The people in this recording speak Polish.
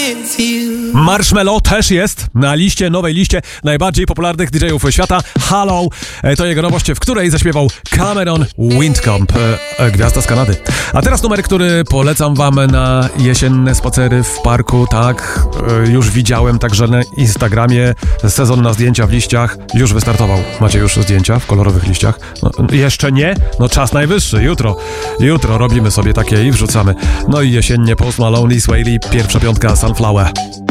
Marshmello też jest na nowej liście najbardziej popularnych DJ-ów świata. Hello, to jego nowość, w której zaśpiewał Cameron Windcomb, gwiazda z Kanady. A teraz numer, który polecam wam na jesienne spacery w parku. Tak, już widziałem także na Instagramie. Sezon na zdjęcia w liściach już wystartował. Macie już zdjęcia w kolorowych liściach? No, jeszcze nie? No czas najwyższy, jutro robimy sobie takie i wrzucamy. No i jesiennie Post Malone i Sway Lee, pierwsza piątka Sunflower.